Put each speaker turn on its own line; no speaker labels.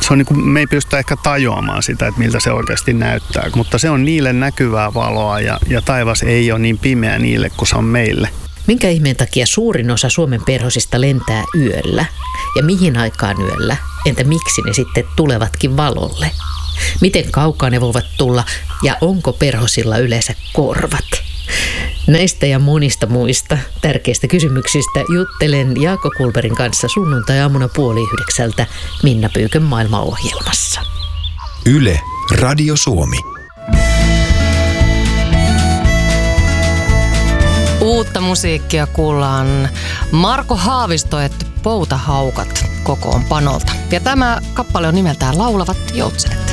se on niin kuin, me ei pystytä ehkä tajuamaan sitä, että miltä se oikeasti näyttää, mutta se on niille näkyvää valoa ja taivas ei ole niin pimeä niille kuin se on meille.
Minkä ihmeen takia suurin osa Suomen perhosista lentää yöllä? Ja mihin aikaan yöllä? Entä miksi ne sitten tulevatkin valolle? Miten kaukaa ne voivat tulla ja onko perhosilla yleensä korvat? Näistä ja monista muista tärkeistä kysymyksistä juttelen Jaakko Kullbergin kanssa sunnuntai-aamuna 8:30 Minna Pyykön maailmaohjelmassa.
Yle Radio Suomi.
Uutta musiikkia kuullaan Marko Haavisto et Poutahaukat kokoonpanolta. Ja tämä kappale on nimeltään Laulavat joutsenet.